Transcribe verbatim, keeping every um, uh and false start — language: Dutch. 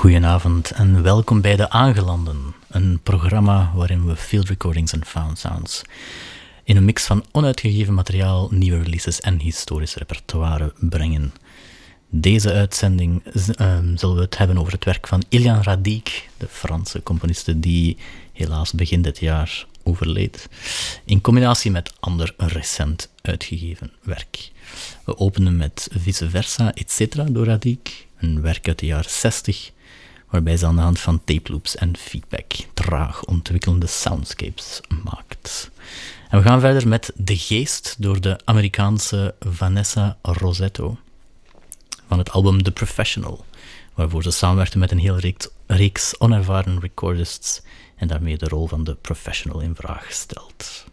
Goedenavond en welkom bij De Aangelanden, een programma waarin we field recordings en found sounds in een mix van onuitgegeven materiaal, nieuwe releases en historisch repertoire brengen. Deze uitzending uh, zullen we het hebben over het werk van Ilian Radic, de Franse componiste die helaas begin dit jaar overleed, in combinatie met ander recent uitgegeven werk. We openen met Vice Versa, et cetera door Radic, een werk uit de jaren zestig, waarbij ze aan de hand van tape loops en feedback traag ontwikkelende soundscapes maakt. En we gaan verder met De Geest door de Amerikaanse Vanessa Rossetto van het album The Professional, waarvoor ze samenwerkte met een hele reeks, reeks onervaren recordists en daarmee de rol van de professional in vraag stelt.